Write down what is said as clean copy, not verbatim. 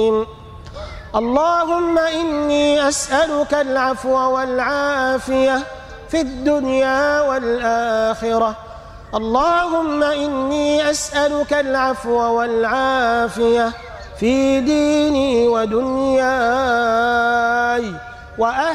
اللهم إني أسألك العفو والعافية في الدنيا والآخرة. اللهم إني أسألك العفو والعافية في ديني ودنياي